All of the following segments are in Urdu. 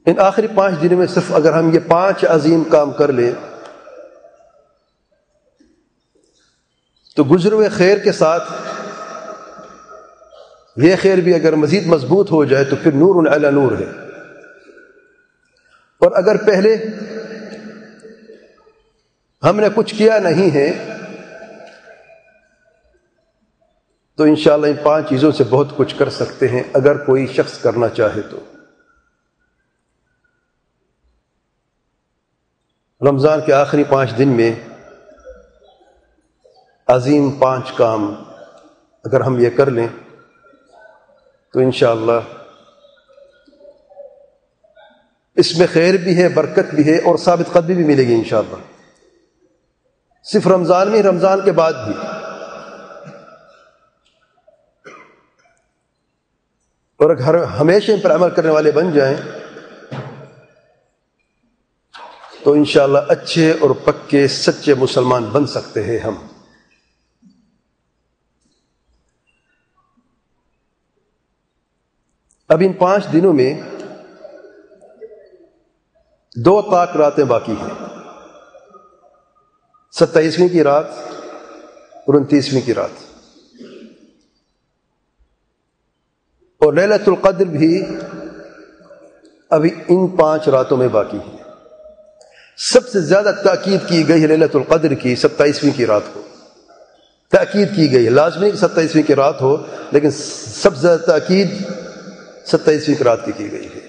ان آخری 5 دنوں میں صرف اگر ہم یہ 5 عظیم کام کر لیں تو گزرے ہوئے خیر کے ساتھ یہ خیر بھی اگر مزید مضبوط ہو جائے تو پھر نور علی نور ہے. اور اگر پہلے ہم نے کچھ کیا نہیں ہے تو انشاءاللہ ان 5 چیزوں سے بہت کچھ کر سکتے ہیں اگر کوئی شخص کرنا چاہے تو. رمضان کے آخری 5 دن میں عظیم 5 کام اگر ہم یہ کر لیں تو انشاءاللہ اس میں خیر بھی ہے، برکت بھی ہے اور ثابت قدمی بھی ملے گی انشاءاللہ. صرف رمضان میں، رمضان کے بعد بھی. اور اگر ہمیشہ ان پر عمل کرنے والے بن جائیں تو انشاءاللہ اچھے اور پکے سچے مسلمان بن سکتے ہیں ہم. اب ان 5 دنوں میں 2 طاق راتیں باقی ہیں، 27ویں کی رات اور 29ویں کی رات. اور لیلۃ القدر بھی ابھی ان 5 راتوں میں باقی ہے. سب سے زیادہ تاکید کی گئی ہے لیلۃ القدر کی 27ویں کی رات کو تاکید کی گئی ہے. لازمی کہ 27ویں کی رات ہو، لیکن سب سے زیادہ تاکید 27ویں کی رات کی گئی ہے.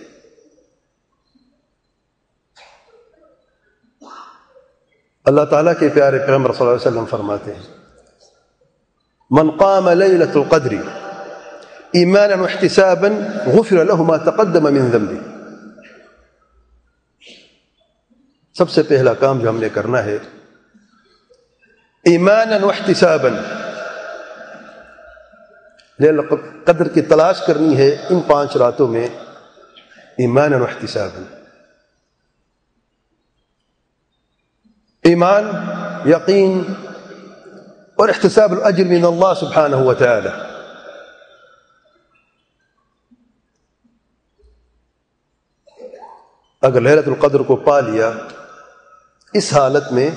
اللہ تعالیٰ کے پیارے پیغمبر صلی اللہ علیہ وسلم فرماتے ہیں من قام لیلۃ القدر ایمانا واحتسابا غفر له ما تقدم من ذنبه. سب سے پہلا کام جو ہم نے کرنا ہے ایمانا واحتسابا، لیلۃ القدر کی تلاش کرنی ہے ان 5 راتوں میں ایمانا واحتسابا. ایمان، یقین اور احتساب الاجر من اللہ سبحانہ وتعالی. اگر لیلۃ القدر کو پا لیا اس حالت میں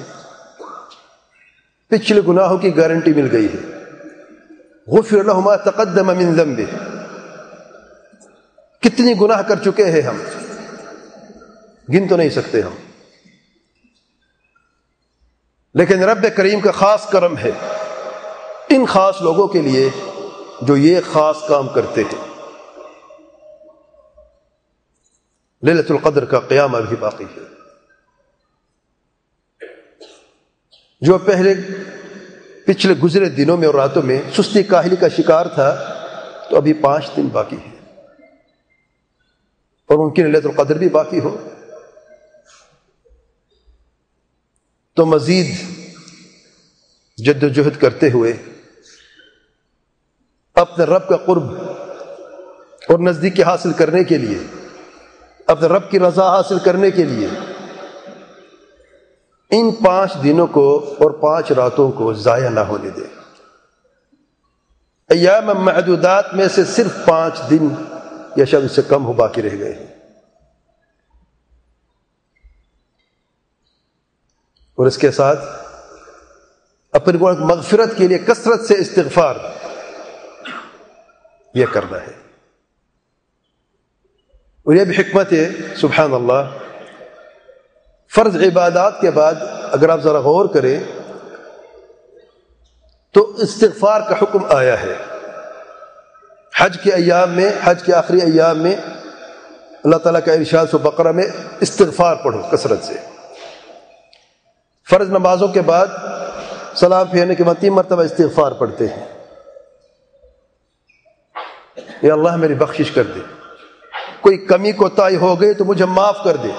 پچھلے گناہوں کی گارنٹی مل گئی ہے. غفر له ما تقدم من ذنبه. کتنی گناہ کر چکے ہیں ہم، گن تو نہیں سکتے ہم، لیکن رب کریم کا خاص کرم ہے ان خاص لوگوں کے لیے جو یہ خاص کام کرتے ہیں. لیلۃ القدر کا قیام ابھی باقی ہے. جو پچھلے گزرے دنوں میں اور راتوں میں سستی کاہلی کا شکار تھا تو ابھی 5 دن باقی ہیں اور ممکن لیلۃ القدر بھی باقی ہو. تو مزید جد و جہد کرتے ہوئے اپنے رب کا قرب اور نزدیکی حاصل کرنے کے لیے، اپنے رب کی رضا حاصل کرنے کے لیے ان 5 دنوں کو اور 5 راتوں کو ضائع نہ ہونے دیں. ایام معدودات میں سے صرف 5 دن یا شاید اس سے کم ہو باقی رہ گئے ہیں. اور اس کے ساتھ اپنی مغفرت کے لیے کثرت سے استغفار یہ کرنا ہے. اور یہ بھی حکمت ہے سبحان اللہ. فرض عبادات کے بعد اگر آپ ذرا غور کریں تو استغفار کا حکم آیا ہے. حج کے ایام میں، حج کے آخری ایام میں اللہ تعالیٰ کا ارشاد سورہ بقرہ میں استغفار پڑھو کثرت سے. فرض نمازوں کے بعد سلام پھیرنے کے بعد 3 مرتبہ استغفار پڑھتے ہیں. یا اللہ میری بخشش کر دے، کوئی کمی کوتاہی ہو گئی تو مجھے معاف کر دے.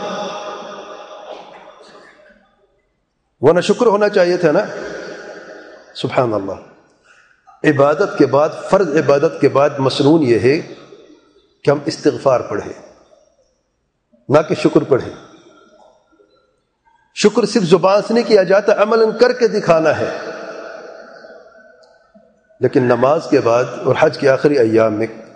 ورنہ شکر ہونا چاہیے تھا نا. سبحان اللہ. عبادت کے بعد، فرض عبادت کے بعد مسنون یہ ہے کہ ہم استغفار پڑھیں، نہ کہ شکر پڑھیں. شکر صرف زبان سے نہیں کیا جاتا، عمل کر کے دکھانا ہے. لیکن نماز کے بعد اور حج کے آخری ایام میں